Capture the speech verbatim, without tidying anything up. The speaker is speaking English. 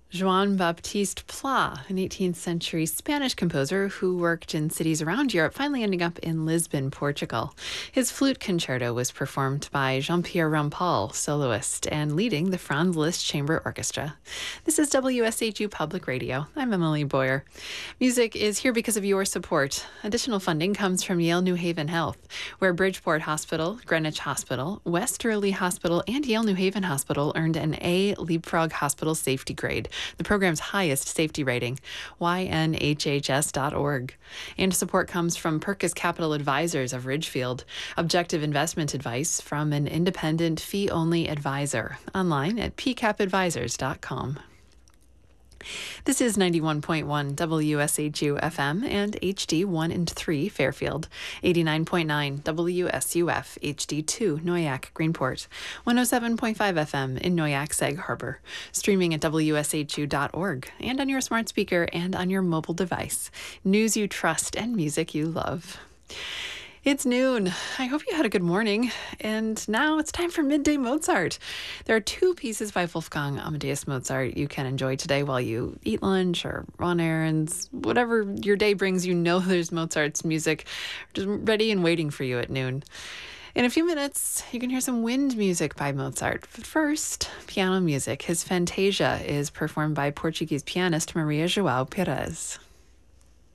Joan Baptiste Pla, an eighteenth century Spanish composer who worked in cities around Europe, finally ending up in Lisbon, Portugal. His flute concerto was performed by Jean-Pierre Rampal, soloist, and leading the Franz Liszt Chamber Orchestra. This is W S H U Public Radio. I'm Emily Boyer. Music is here because of your support. Additional funding comes from Yale New Haven Health, where Bridgeport Hospital, Greenwich Hospital, Westerly Hospital, and Yale New Haven Hospital earned an A Leapfrog Hospital Safety Grade, the program's highest safety rating, Y N H H S dot org. And support comes from Perkis Capital Advisors of Ridgefield, objective investment advice from an independent fee-only advisor, online at p cap advisors dot com. This is ninety-one point one W S H U F M and H D one and three Fairfield, eighty-nine point nine W S U F H D two Noyac Greenport, one oh seven point five F M in Noyac Sag Harbor, streaming at W S H U dot org and on your smart speaker and on your mobile device. News you trust and music you love. It's noon. I hope you had a good morning. And now it's time for Midday Mozart. There are two pieces by Wolfgang Amadeus Mozart you can enjoy today while you eat lunch or run errands. Whatever your day brings, you know there's Mozart's music just ready and waiting for you at noon. In a few minutes, you can hear some wind music by Mozart. But first, piano music. His Fantasia is performed by Portuguese pianist Maria João Pires.